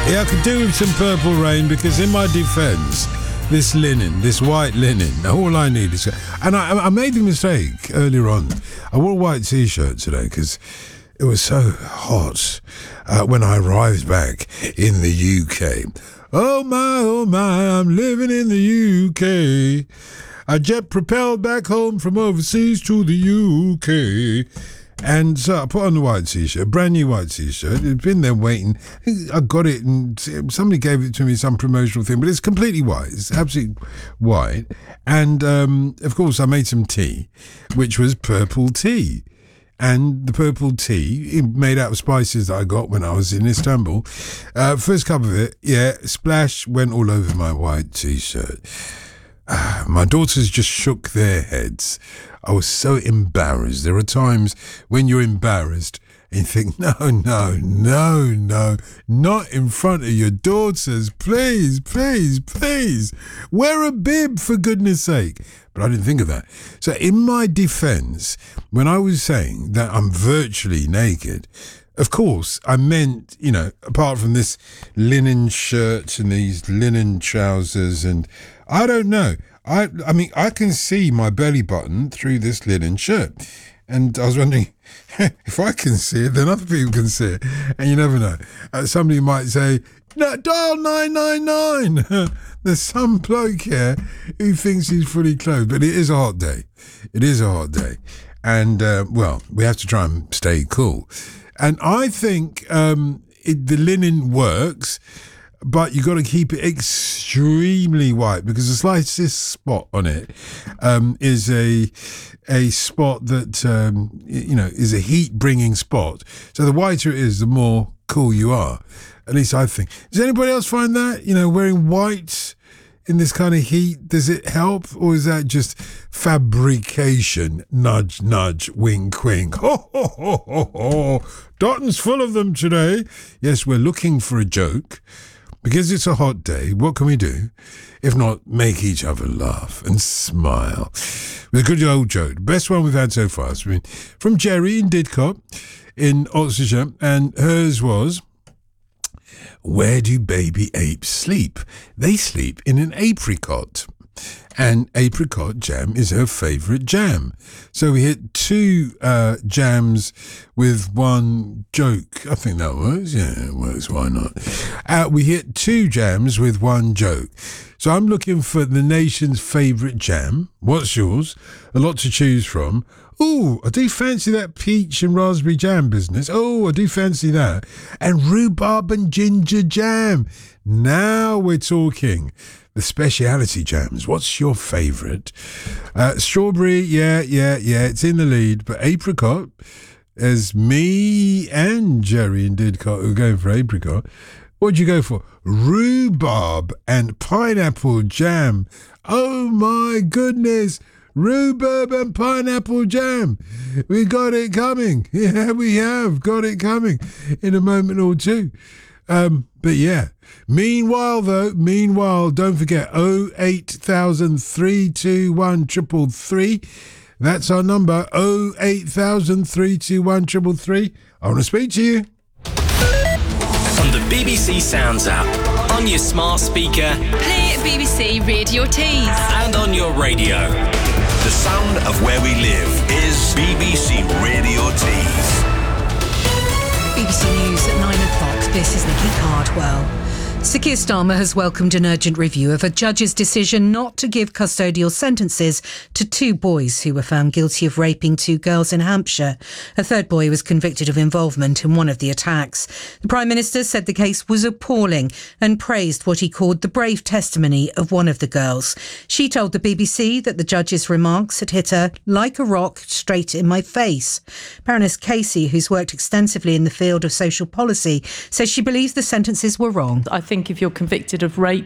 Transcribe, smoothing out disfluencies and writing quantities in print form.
Yeah, I could do with some Purple Rain because in my defence, this linen, this white linen, all I need is... And I made the mistake earlier on. I wore a white T-shirt today because it was so hot when I arrived back in the UK. Oh my, I'm living in the UK. I jet propelled back home from overseas to the UK. And so I put on the white T-shirt, brand new white T-shirt. It's been there waiting. I got it and somebody gave it to me, some promotional thing, but it's completely white. It's absolutely white. And, of course, I made some tea, which was purple tea. And the purple tea, made out of spices that I got when I was in Istanbul. First cup of it, splash, went all over my white T-shirt. My daughters just shook their heads. I was so embarrassed. There are times when you're embarrassed and you think, no, not in front of your daughters. Please. Wear a bib, for goodness sake. But I didn't think of that. So in my defense, when I was saying that I'm virtually naked, of course, I meant, apart from this linen shirt and these linen trousers, and I don't know. I mean, I can see my belly button through this linen shirt. And I was wondering, if I can see it, then other people can see it. And you never know. Somebody might say, no, dial 999. There's some bloke here who thinks he's fully clothed. But it is a hot day. And, we have to try and stay cool. And I think the linen works, but you got to keep it extremely white because the slightest spot on it is a spot that is a heat-bringing spot. So the whiter it is, the more cool you are. At least I think. Does anybody else find that wearing white in this kind of heat, does it help, or is that just fabrication? Nudge, nudge, wink, wink. Ho, ho, ho, ho, ho. Dotton's full of them today. Yes, we're looking for a joke. Because it's a hot day, what can we do if not make each other laugh and smile? With a good old joke. The best one we've had so far has been from Jerry in Didcot in Oxfordshire, and hers was, where do baby apes sleep? They sleep in an apricot. And apricot jam is her favourite jam. So we hit two jams with one joke. I think that works. Yeah, it works. Why not? We hit two jams with one joke. So I'm looking for the nation's favourite jam. What's yours? A lot to choose from. Ooh, I do fancy that peach and raspberry jam business. Oh, I do fancy that. And rhubarb and ginger jam. Now we're talking. The speciality jams. What's your favourite? Strawberry, yeah, it's in the lead. But apricot, there's me and Jerry and Didcot who are going for apricot. What'd you go for? Rhubarb and pineapple jam. Oh my goodness. Rhubarb and pineapple jam. We got it coming. Yeah, we have got it coming in a moment or two. But yeah. Meanwhile, don't forget 08000 321 That's our number, 08000 321 I want to speak to you. On the BBC Sounds app, on your smart speaker, play BBC Radio Tees, and on your radio. The sound of where we live is BBC Radio Tees. BBC News at 9 o'clock. This is Nikki Cardwell. Sir Keir Starmer has welcomed an urgent review of a judge's decision not to give custodial sentences to two boys who were found guilty of raping two girls in Hampshire. A third boy was convicted of involvement in one of the attacks. The Prime Minister said the case was appalling and praised what he called the brave testimony of one of the girls. She told the BBC that the judge's remarks had hit her like a rock straight in my face. Baroness Casey, who's worked extensively in the field of social policy, says she believes the sentences were wrong. I think if you're convicted of rape,